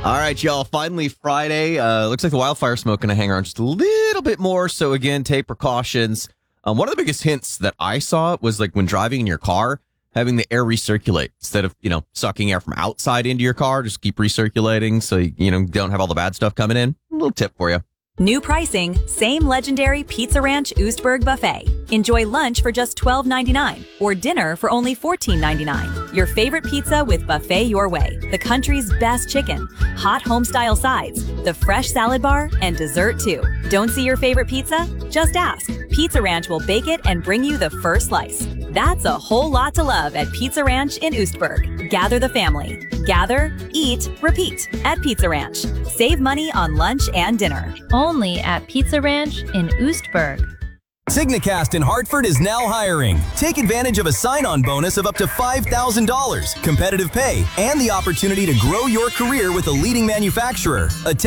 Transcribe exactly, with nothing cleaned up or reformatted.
All right, y'all. Finally, Friday. Uh, looks like the wildfire smoke going to hang around just a little bit more. So, again, take precautions. Um, one of the biggest hints that I saw was like when driving in your car, having the air recirculate instead of, you know, sucking air from outside into your car. Just keep recirculating so, you, you know, don't have all the bad stuff coming in. A little tip for you. New pricing, same legendary Pizza Ranch Oostburg buffet. Enjoy lunch for just twelve ninety-nine or dinner for only fourteen ninety-nine. Your favorite pizza with Buffet Your Way. The country's best chicken, hot home-style sides, the fresh salad bar, and dessert too. Don't see your favorite pizza? Just ask. Pizza Ranch will bake it and bring you the first slice. That's a whole lot to love at Pizza Ranch in Oostburg. Gather the family. Gather, eat, repeat at Pizza Ranch. Save money on lunch and dinner. Only at Pizza Ranch in Oostburg. Signacast in Hartford is now hiring. Take advantage of a sign-on bonus of up to five thousand dollars, competitive pay, and the opportunity to grow your career with a leading manufacturer.